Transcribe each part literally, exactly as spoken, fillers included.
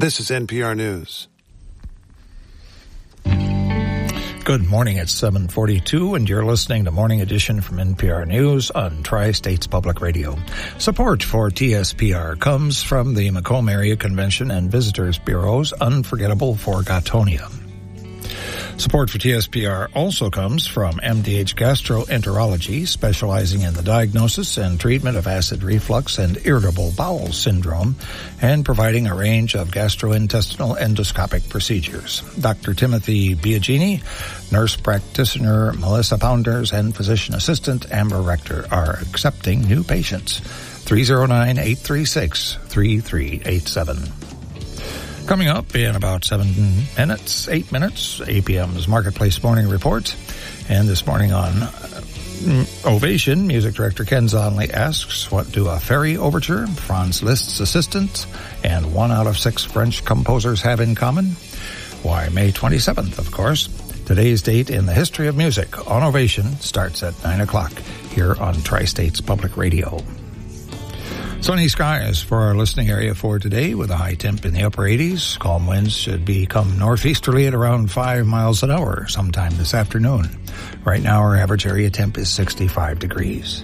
This is N P R News. Good morning. It's seven forty-two, and you're listening to Morning Edition from N P R News on Tri-States Public Radio. Support for T S P R comes from the Macomb Area Convention and Visitors Bureau's Unforgettable for Gatonia. Support for T S P R also comes from M D H Gastroenterology, specializing in the diagnosis and treatment of acid reflux and irritable bowel syndrome, and providing a range of gastrointestinal endoscopic procedures. Doctor Timothy Biagini, nurse practitioner Melissa Pounders, and physician assistant Amber Rector are accepting new patients. three oh nine, eight three six, three three eight seven. Coming up in about seven minutes, eight minutes, A P M's Marketplace Morning Report. And this morning on uh, Ovation, music director Ken Zonley asks, what do a fairy overture, Franz Liszt's assistant, and one out of six French composers have in common? Why, May twenty-seventh, of course. Today's date in the history of music on Ovation starts at nine o'clock here on Tri-States Public Radio. Sunny skies for our listening area for today with a high temp in the upper eighties. Calm winds should become northeasterly at around five miles an hour sometime this afternoon. Right now our average area temp is sixty-five degrees.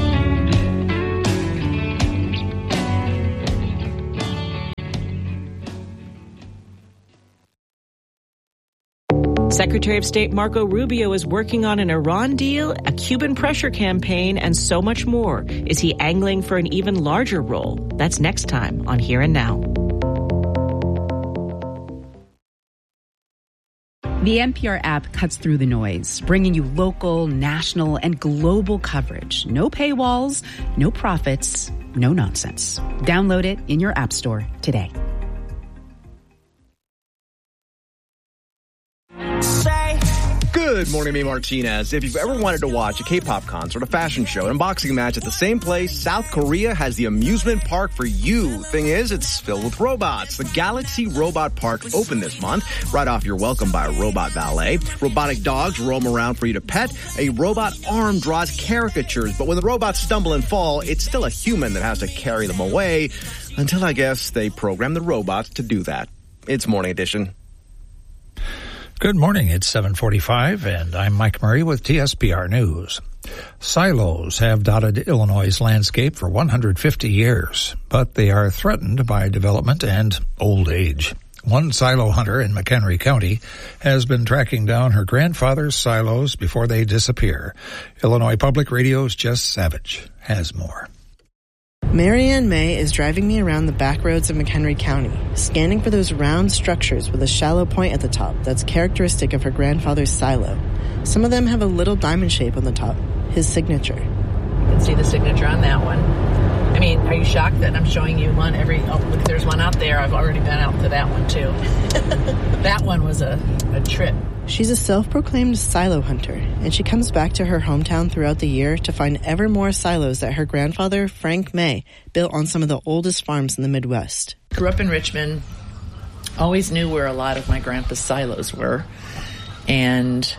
Secretary of State Marco Rubio is working on an Iran deal, a Cuban pressure campaign, and so much more. Is he angling for an even larger role? That's next time on Here and Now. The N P R app cuts through the noise, bringing you local, national, and global coverage. No paywalls, no profits, no nonsense. Download it in your app store today. Good morning, me Martinez. If you've ever wanted to watch a K-pop concert, a fashion show, an unboxing match at the same place, South Korea has the amusement park for you. Thing is, it's filled with robots. The Galaxy Robot Park opened this month. Right off, you're welcomed by a robot valet. Robotic dogs roam around for you to pet. A robot arm draws caricatures, but when the robots stumble and fall, it's still a human that has to carry them away. Until, I guess, they program the robots to do that. It's Morning Edition. Good morning. It's seven forty-five, and I'm Mike Murray with T S P R News. Silos have dotted Illinois' landscape for one hundred fifty years, but they are threatened by development and old age. One silo hunter in McHenry County has been tracking down her grandfather's silos before they disappear. Illinois Public Radio's Jess Savage has more. Marianne May is driving me around the back roads of McHenry County, scanning for those round structures with a shallow point at the top that's characteristic of her grandfather's silo. Some of them have a little diamond shape on the top, his signature. You can see the signature on that one. I mean, are you shocked that I'm showing you one every... Oh, look, there's one out there. I've already been out to that one, too. That one was a, a trip. She's a self-proclaimed silo hunter, and she comes back to her hometown throughout the year to find ever more silos that her grandfather, Frank May, built on some of the oldest farms in the Midwest. Grew up in Richmond, always knew where a lot of my grandpa's silos were, and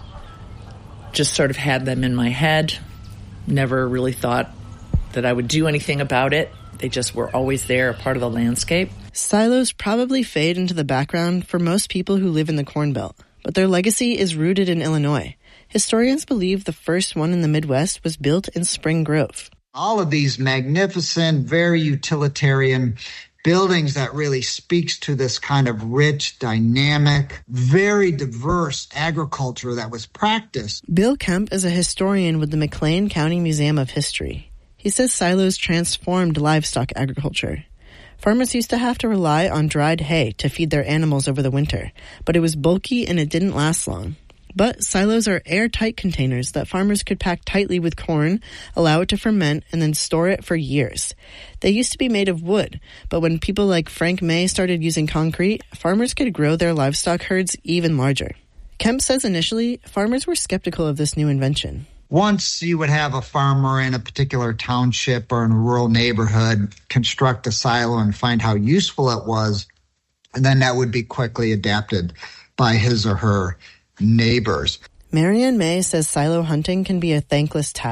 just sort of had them in my head. Never really thought that I would do anything about it. They just were always there, a part of the landscape. Silos probably fade into the background for most people who live in the Corn Belt, but their legacy is rooted in Illinois. Historians believe the first one in the Midwest was built in Spring Grove. All of these magnificent, very utilitarian buildings that really speaks to this kind of rich, dynamic, very diverse agriculture that was practiced. Bill Kemp is a historian with the McLean County Museum of History. He says silos transformed livestock agriculture. Farmers used to have to rely on dried hay to feed their animals over the winter, but it was bulky and it didn't last long. But silos are airtight containers that farmers could pack tightly with corn, allow it to ferment, and then store it for years. They used to be made of wood, but when people like Frank May started using concrete, farmers could grow their livestock herds even larger. Kemp says initially, farmers were skeptical of this new invention. Once you would have a farmer in a particular township or in a rural neighborhood construct a silo and find how useful it was, and then that would be quickly adapted by his or her neighbors. Marianne May says silo hunting can be a thankless task.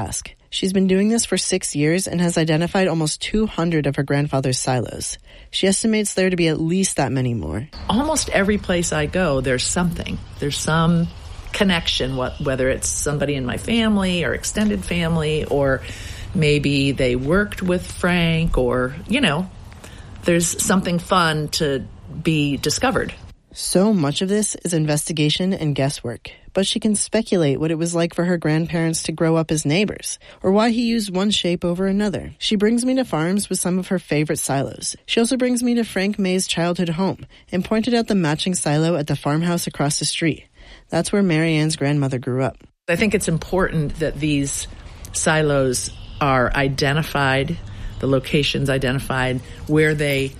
She's been doing this for six years and has identified almost two hundred of her grandfather's silos. She estimates there to be at least that many more. Almost every place I go, there's something. There's some connection, what, whether it's somebody in my family or extended family, or maybe they worked with Frank, or, you know, there's something fun to be discovered. So much of this is investigation and guesswork, but she can speculate what it was like for her grandparents to grow up as neighbors, or why he used one shape over another. She brings me to farms with some of her favorite silos. She also brings me to Frank May's childhood home and pointed out the matching silo at the farmhouse across the street. That's where Mary Ann's grandmother grew up. I think it's important that these silos are identified, the locations identified, where they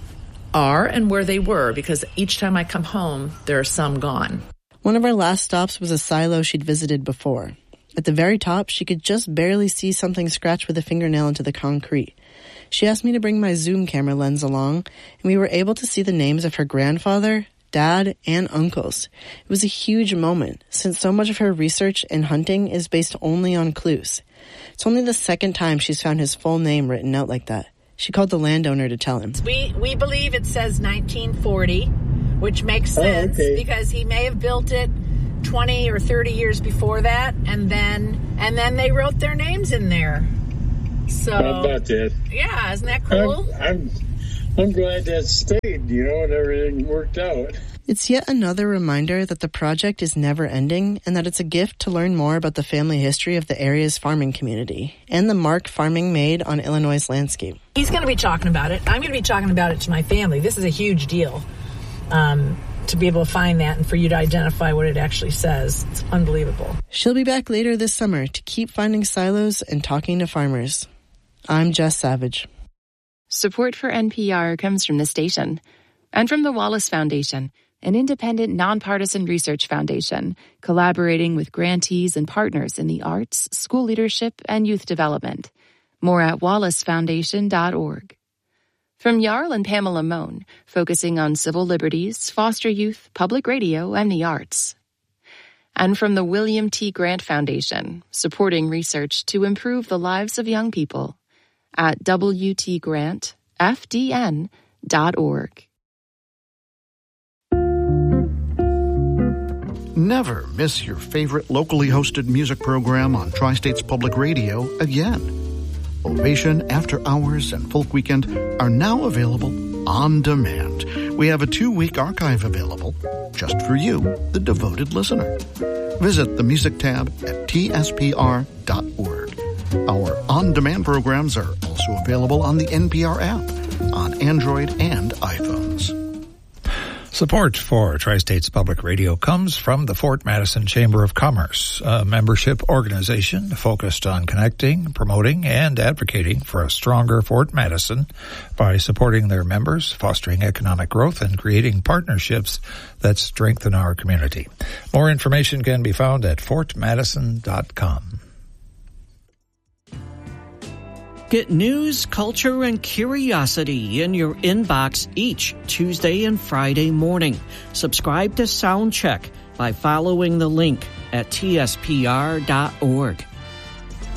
are and where they were, because each time I come home, there are some gone. One of our last stops was a silo she'd visited before. At the very top, she could just barely see something scratched with a fingernail into the concrete. She asked me to bring my zoom camera lens along, and we were able to see the names of her grandfather, dad, and uncles. It was a huge moment, since so much of her research and hunting is based only on clues. It's only the second time she's found his full name written out like that. She called the landowner to tell him. We we believe it says nineteen forty, which makes sense oh, okay. because he may have built it twenty or thirty years before that, and then and then they wrote their names in there. So How about that? Yeah, isn't that cool? I'm, I'm I'm glad that stayed, you know, and everything worked out. It's yet another reminder that the project is never ending and that it's a gift to learn more about the family history of the area's farming community and the mark farming made on Illinois' landscape. He's going to be talking about it. I'm going to be talking about it to my family. This is a huge deal um, to be able to find that and for you to identify what it actually says. It's unbelievable. She'll be back later this summer to keep finding silos and talking to farmers. I'm Jess Savage. Support for N P R comes from the station and from the Wallace Foundation, an independent, nonpartisan research foundation collaborating with grantees and partners in the arts, school leadership, and youth development. More at wallace foundation dot org. From Jarl and Pamela Mohn, focusing on civil liberties, foster youth, public radio, and the arts. And from the William T. Grant Foundation, supporting research to improve the lives of young people at w t grant f d n dot org. Never miss your favorite locally hosted music program on Tri-States Public Radio again. Ovation, After Hours, and Folk Weekend are now available on demand. We have a two-week archive available just for you, the devoted listener. Visit the music tab at t s p r dot org. Our on-demand programs are also available on the N P R app on Android and iPhones. Support for Tri-States Public Radio comes from the Fort Madison Chamber of Commerce, a membership organization focused on connecting, promoting, and advocating for a stronger Fort Madison by supporting their members, fostering economic growth, and creating partnerships that strengthen our community. More information can be found at fort madison dot com. Get news, culture, and curiosity in your inbox each Tuesday and Friday morning. Subscribe to Soundcheck by following the link at t s p r dot org.